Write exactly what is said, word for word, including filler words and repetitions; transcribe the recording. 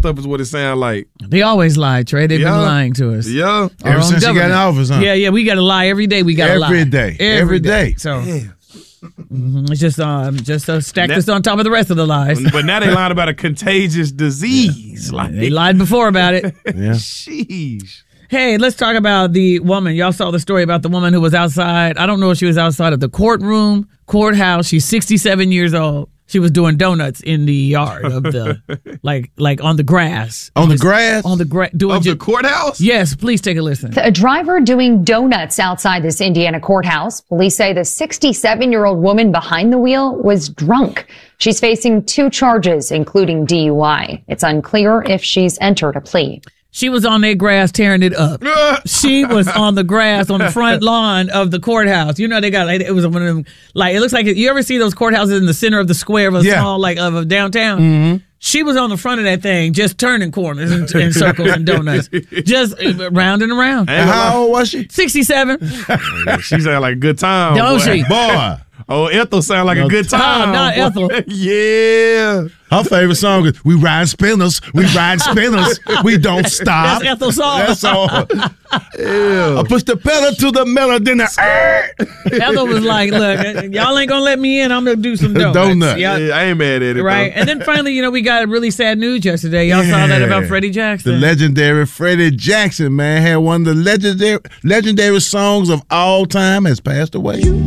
stuff is what it sounds like. They always lie, Trey. They've yeah. been lying to us. Yeah. Ever since you got in office, huh? Yeah, yeah. We got to lie every day. We got to lie. Every day. Every, every day. day. So mm-hmm. it's just um, just uh, stack this on top of the rest of the lies. But now they lied about a contagious disease. Yeah. Like They lied before about it. Yeah. Sheesh. Hey, let's talk about the woman. Y'all saw the story about the woman who was outside. I don't know if she was outside of the courtroom, courthouse. She's sixty-seven years old. She was doing donuts in the yard of the, like, like on the grass. On the grass? On the grass. Doing Of ju- the courthouse? Yes, please take a listen. A driver doing donuts outside this Indiana courthouse. Police say the sixty-seven-year-old woman behind the wheel was drunk. She's facing two charges, including D U I. It's unclear if she's entered a plea. She was on that grass tearing it up. She was on the grass on the front lawn of the courthouse. You know, they got, like, it was one of them, like, it looks like, you ever see those courthouses in the center of the square of a Yeah. small, like, of a downtown? Mm-hmm. She was on the front of that thing, just turning corners and, and circles and donuts. Just round and around. And how old was she? sixty-seven. She sound like a good time. Don't boy. she? Boy. Oh, Ethel sound like a good time. Oh, not boy. Ethel. Yeah. Her favorite song is "We Ride Spinners, We Ride Spinners, We Don't Stop." That's Ethel's song. That's all. Ew. I push the pedal to the metal, then I. Ethel was like, look, y'all ain't gonna let me in. I'm gonna do some donuts. Donut. Y'all- Yeah, I ain't mad at it. Right. Though. And then finally, you know, we got really sad news yesterday. Y'all saw that about Freddie The Jackson. legendary Freddie Jackson, man, had one of the legendary legendary songs of all time, has passed away.